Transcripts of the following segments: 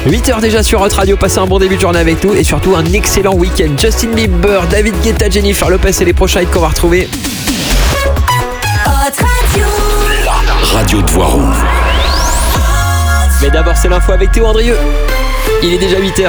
8h déjà sur Hot Radio, passez un bon début de journée avec nous et surtout un excellent week-end. Justin Bieber, David Guetta, Jennifer Lopez et les prochains hits qu'on va retrouver. Hot Radio. La radio de Voiron. Mais d'abord c'est l'info avec Théo Andrieux. Il est déjà 8h.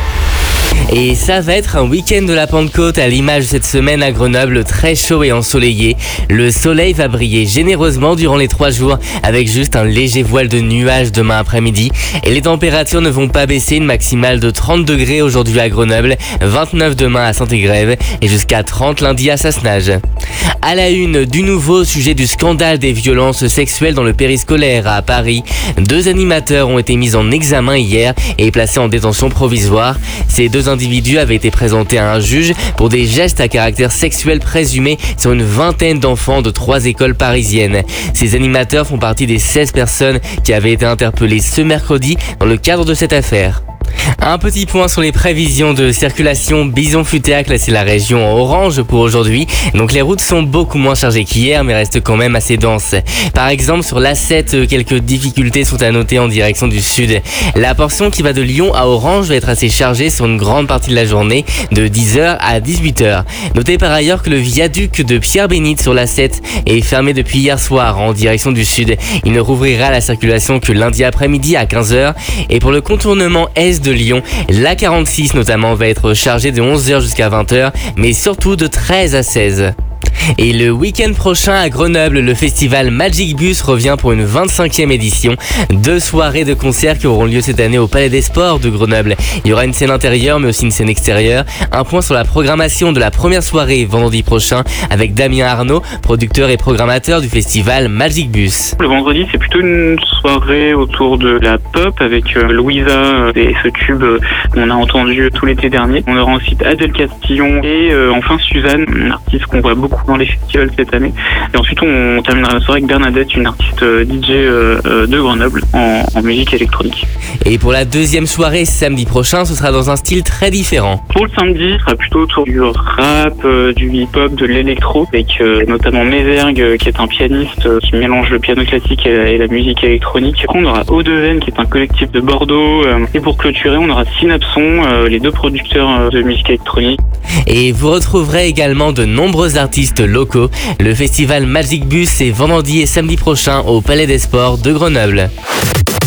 Et ça va être un week-end de la Pentecôte à l'image cette semaine à Grenoble, très chaud et ensoleillé. Le soleil va briller généreusement durant les 3 jours avec juste un léger voile de nuages demain après-midi. Et les températures ne vont pas baisser, une maximale de 30 degrés aujourd'hui à Grenoble, 29 demain à Saint-Égrève et jusqu'à 30 lundi à Sassenage. À la une, du nouveau sujet du scandale des violences sexuelles dans le périscolaire à Paris. 2 animateurs ont été mis en examen hier et placés en détention provisoire. Ces 2 individus avaient été présentés à un juge pour des gestes à caractère sexuel présumés sur une vingtaine d'enfants de 3 écoles parisiennes. Ces animateurs font partie des 16 personnes qui avaient été interpellées ce mercredi dans le cadre de cette affaire. Un petit point sur les prévisions de circulation. Bison-Futé a classé la région en orange pour aujourd'hui. Donc les routes sont beaucoup moins chargées qu'hier mais restent quand même assez denses. Par exemple sur l'A7, quelques difficultés sont à noter en direction du sud. La portion qui va de Lyon à Orange va être assez chargée sur une grande partie de la journée, de 10h à 18h. Notez par ailleurs que le viaduc de Pierre-Bénite sur l'A7 est fermé depuis hier soir en direction du sud. Il ne rouvrira la circulation que lundi après-midi à 15h. Et pour le contournement est de Lyon, la 46 notamment va être chargée de 11h jusqu'à 20h, mais surtout de 13 à 16. Et le week-end prochain à Grenoble, le festival Magic Bus revient pour une 25e édition. 2 soirées de concerts qui auront lieu cette année au Palais des Sports de Grenoble. Il y aura une scène intérieure mais aussi une scène extérieure. Un point sur la programmation de la première soirée vendredi prochain avec Damien Arnaud, producteur et programmateur du festival Magic Bus. Le vendredi, c'est plutôt une soirée autour de la pop avec Louisa et ce tube qu'on a entendu tout l'été dernier. On aura ensuite Adèle Castillon et enfin Suzanne, une artiste qu'on voit beaucoup dans les festivals cette année. Et ensuite, on terminera la soirée avec Bernadette, une artiste DJ de Grenoble en musique électronique. Et pour la deuxième soirée samedi prochain, ce sera dans un style très différent. Pour le samedi, ce sera plutôt autour du rap, du hip-hop, de l'électro, avec notamment Mézergue, qui est un pianiste qui mélange le piano classique et la musique électronique. On aura O2N, qui est un collectif de Bordeaux. Et pour clôturer, on aura Synapson, les 2 producteurs de musique électronique. Et vous retrouverez également de nombreux artistes locaux. Le festival Magic Bus est vendredi et samedi prochain au Palais des Sports de Grenoble.